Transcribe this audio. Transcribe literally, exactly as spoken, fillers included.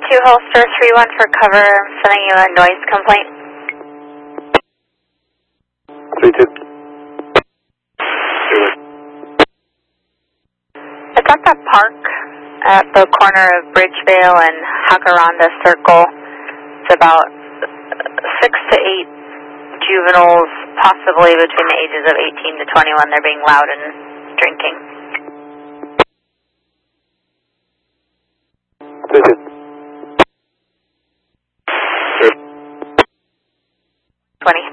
two holster three one for cover. I'm sending you a noise complaint. three two. It's at the park at the corner of Bridgevale and Jacaranda Circle. It's about six to eight juveniles, possibly between the ages of eighteen to twenty-one. They're being loud and drinking. three two. twenty.